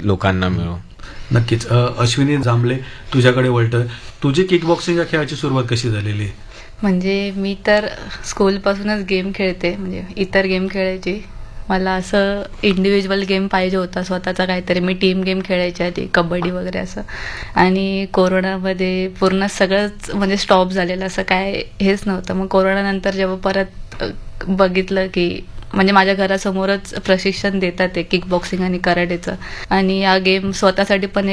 लोकांना मिळू. नक्कीच. अश्विनी जांभळे, तुझ्याकडे वळतं. तुझी किक बॉक्सिंग या खेळाची सुरुवात कशी झालेली? म्हणजे मी तर स्कूलपासूनच गेम खेळते, म्हणजे इतर गेम खेळायची. मला असं इंडिव्हिज्युअल गेम पाहिजे होता स्वतःचा काहीतरी. मी टीम गेम खेळायची आधी, कबड्डी वगैरे असं. आणि कोरोनामध्ये पूर्ण सगळंच म्हणजे स्टॉप झालेलं, असं काय हेच नव्हतं. मग कोरोनानंतर जेव्हा परत बघितलं की म्हणजे माझ्या घरासमोरच प्रशिक्षण देतात ते किक बॉक्सिंग आणि कराटेचं, आणि हा गेम स्वतःसाठी पण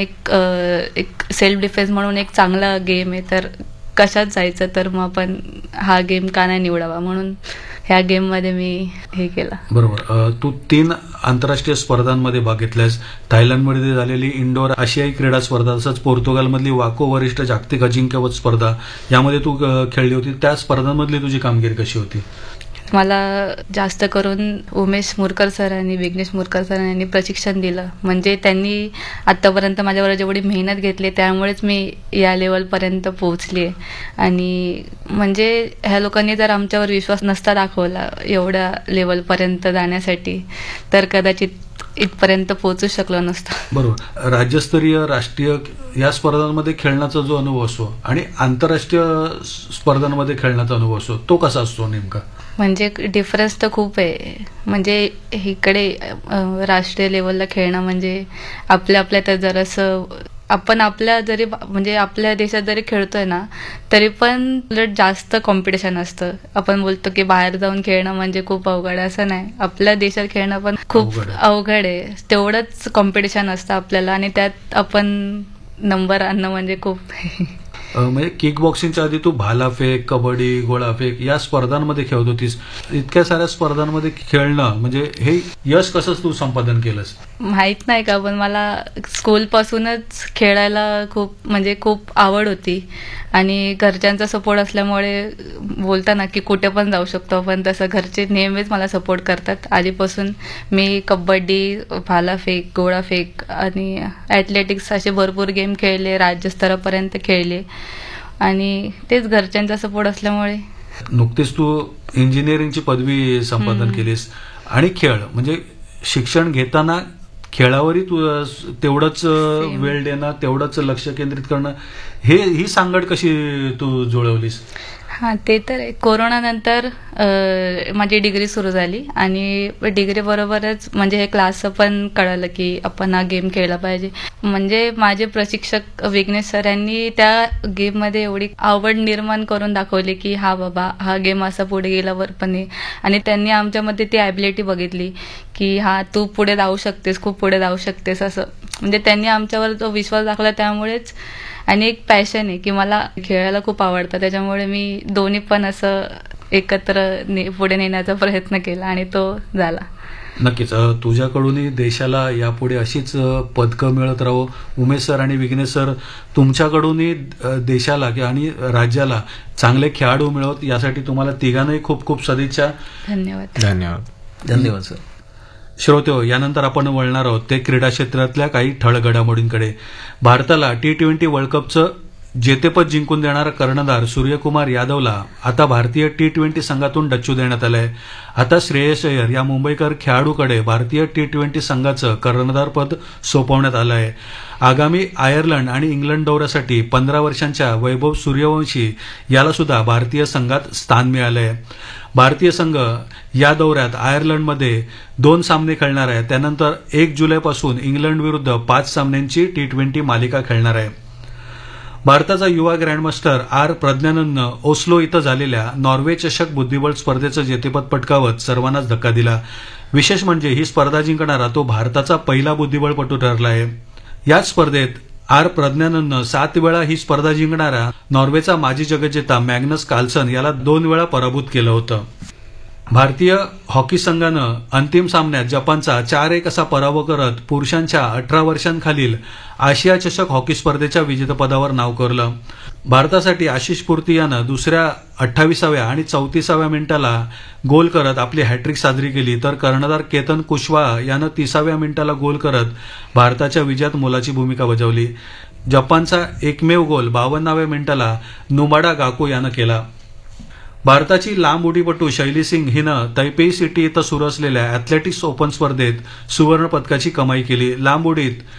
एक सेल्फ डिफेन्स म्हणून एक चांगला गेम आहे. तर कशात जायचं, तर मग आपण हा गेम का नाही निवडावा, म्हणून ह्या गेममध्ये मी हे केलं. बरोबर. तू 3 आंतरराष्ट्रीय स्पर्धांमध्ये भाग घेतल्यास. थायलंडमध्ये झालेली इंडोर आशियाई क्रीडा स्पर्धा, तसंच पोर्तुगालमधली वाको वरिष्ठ जागतिक अजिंक्यपद स्पर्धा यामध्ये तू खेळली होती. त्या स्पर्धांमधली तुझी कामगिरी कशी होती? मला जास्त करून उमेश मुरकर सर आणि विघ्नेश मुरकर सर यांनी प्रशिक्षण दिलं. म्हणजे त्यांनी आत्तापर्यंत माझ्यावर जेवढी मेहनत घेतली त्यामुळेच मी या लेवलपर्यंत पोहोचली आहे. आणि म्हणजे ह्या लोकांनी जर आमच्यावर विश्वास नसता दाखवला एवढ्या लेवलपर्यंत जाण्यासाठी, तर कदाचित इथपर्यंत पोहोचू शकलो नसतो. बरोबर. राज्यस्तरीय, राष्ट्रीय या स्पर्धांमध्ये खेळण्याचा जो अनुभव असतो आणि आंतरराष्ट्रीय स्पर्धांमध्ये खेळण्याचा अनुभव असतो, तो कसा असतो नेमका? म्हणजे डिफरन्स तर खूप आहे. म्हणजे इकडे राष्ट्रीय लेवलला खेळणं म्हणजे आपल्या तर जरासं आपण जरी म्हणजे आपल्या देशात जरी खेळतोय ना, तरी पण उलट जास्त कॉम्पिटिशन असतं. आपण बोलतो की बाहेर जाऊन खेळणं म्हणजे खूप अवघड आहे, असं नाही. आपल्या देशात खेळणं पण खूप अवघड आहे. तेवढंच कॉम्पिटिशन असतं आपल्याला, आणि त्यात आपण नंबर आणणं म्हणजे खूप म्हणजे किक बॉक्सिंगच्या आधी तू भालाफेक, कबड्डी, गोळाफेक या स्पर्धांमध्ये खेळत होतीस. इतक्या साऱ्या स्पर्धांमध्ये खेळणं म्हणजे हे यश कसं तू संपादन केलंस? माहित नाही का, पण मला स्कूलपासूनच खेळायला खूप आवड होती. आणि घरच्यांचा सपोर्ट असल्यामुळे बोलताना की कुठे पण जाऊ शकतो आपण, तसं घरचे नेहमीच मला सपोर्ट करतात. आधीपासून मी कबड्डी, भालाफेक, गोळाफेक आणि ॲथलेटिक्स असे भरपूर गेम खेळले, राज्यस्तरापर्यंत खेळले. आणि तेच घरच्यांचा सपोर्ट असल्यामुळे. नुकतीच तू इंजिनिअरिंगची पदवी संपादन केलीस, आणि खेळ म्हणजे शिक्षण घेताना खेळावरही तू तेवढंच वेळ देणं, तेवढंच लक्ष केंद्रित करणं, ही सांगड कशी तू जुळवलीस? हां, ते तर कोरोनानंतर माझी डिग्री सुरू झाली, आणि डिग्री बरोबरच म्हणजे हे क्लासचं पण कळालं की आपण हा गेम खेळला पाहिजे. म्हणजे माझे प्रशिक्षक विघ्नेश सर यांनी त्या गेममध्ये एवढी आवड निर्माण करून दाखवली की हा बाबा, हा गेम असा पुढे गेल्यावर पण आहे. आणि त्यांनी आमच्यामध्ये ती ॲबिलिटी बघितली की हा तू पुढे जाऊ शकतेस, खूप पुढे जाऊ शकतेस, असं. म्हणजे त्यांनी आमच्यावर जो विश्वास दाखवला त्यामुळेच. आणि एक पॅशन आहे की मला खेळायला खूप आवडतं, त्याच्यामुळे मी दोन्ही पण असं एकत्र पुढे नेण्याचा प्रयत्न केला, आणि तो झाला. नक्कीच. तुझ्याकडूनही देशाला यापुढे अशीच पदकं मिळत राहो. उमेश सर आणि विघ्नेश सर, तुमच्याकडूनही देशाला आणि राज्याला चांगले खेळाडू मिळवत यासाठी तुम्हाला तिघांनाही खूप खूप सदिच्छा. धन्यवाद. धन्यवाद. धन्यवाद सर. श्रोते, यानंतर आपण वळणार आहोत ते क्रीडा क्षेत्रातल्या काही ठळक घडामोडींकडे. भारताला T20 वर्ल्ड कपचं जेतेपद जिंकून देणारा कर्णधार सूर्यकुमार यादवला आता भारतीय T20 संघातून डच्चू देण्यात आलंय. आता श्रेयस अय्यर या मुंबईकर खेळाडूकडे भारतीय T20 संघाचं कर्णधारपद सोपवण्यात आलं आहे. आगामी आयर्लंड आणि इंग्लंड दौऱ्यासाठी 15 वर्षांच्या वैभव सूर्यवंशी याला सुद्धा भारतीय संघात स्थान मिळालंय. भारतीय संघ या दौऱ्यात आयर्लंडमध्ये 2 सामने खेळणार आहे. त्यानंतर 1 जुलैपासून इंग्लंड विरुद्ध 5 सामन्यांची T20 मालिका खेळणार आहे. भारताचा युवा ग्रँडमास्टर आर प्रज्ञानंदनं ओस्लो इथं झालेल्या नॉर्वे चषक बुद्धिबळ स्पर्धेचं जेतेपद पटकावत सर्वांनाच धक्का दिला. विशेष म्हणजे ही स्पर्धा जिंकणारा तो भारताचा पहिला बुद्धिबळपटू ठरला आहे. याच स्पर्धेत आर प्रज्ञानंदनं 7 वेळा ही स्पर्धा जिंकणारा नॉर्वेचा माजी जगज्जेता मॅग्नस कार्लसन याला 2 वेळा पराभूत केलं होतं. भारतीय हॉकी संघानं अंतिम सामन्यात जपानचा 4-1 असा पराभव करत पुरुषांच्या 18 वर्षांखालील आशिया चषक हॉकी स्पर्धेच्या विजेतेपदावर नाव कोरलं. भारतासाठी आशिष पुर्ती यानं दुसऱ्या 28व्या आणि 34व्या मिनिटाला गोल करत आपली हॅट्रिक साजरी केली, तर कर्णधार केतन कुशवाहा यानं 30व्या मिनिटाला गोल करत भारताच्या विजयात मोलाची भूमिका बजावली. जपानचा एकमेव गोल 52व्या मिनिटाला नुमाडा गाको यानं केला. भारताची लांब उडीपटू शैली सिंग हिनं तैपेई सिटी इथं सुरू असलेल्या ॲथलेटिक्स ओपन स्पर्धेत सुवर्ण पदकाची कमाई केली. लांब उडीत